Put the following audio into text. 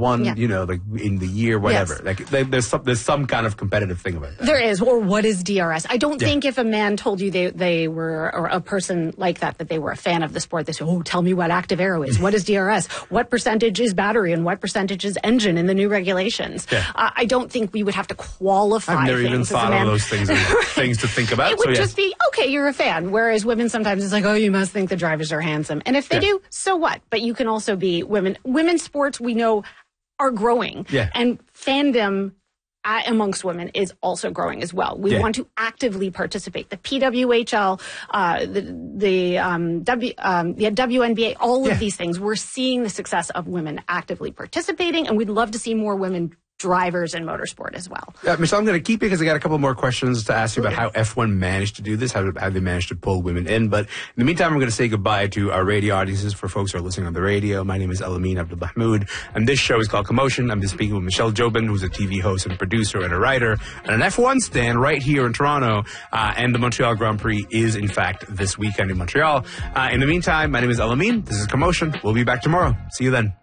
won, Yeah. you know, like in the year, whatever. Yes. Like there's some kind of competitive thing about that. There is. Or what is DRS? I don't think if a man told you they were, or a person like that they were a fan of the sport, they say, oh, tell me what active aero is. What is DRS? What percentage is battery and what percentage is engine in the new regulations? Yeah. I don't think we would have to qualify I've never things even as a thought man. of those things as things to think about. It would so, just be, okay, you're a fan. Whereas women sometimes it's like, oh, you must think the drivers are handsome. And if they do, so what? But you can also be women. Women's sports, we know, are growing. Yeah. And fandom amongst women is also growing as well. We want to actively participate. The PWHL, the WNBA, all of these things, we're seeing the success of women actively participating, and we'd love to see more women drivers in motorsport as well. Michelle, I'm going to keep you because I got a couple more questions to ask you about how F1 managed to do this, how they managed to pull women in. But in the meantime, we're going to say goodbye to our radio audiences for folks who are listening on the radio. My name is Elamin Abdulmahmoud, and this show is called Commotion. I'm just speaking with Michelle Jobin, who's a TV host and producer and a writer, and an F1 stand right here in Toronto. And the Montreal Grand Prix is, in fact, this weekend in Montreal. In the meantime, my name is Elamin. This is Commotion. We'll be back tomorrow. See you then.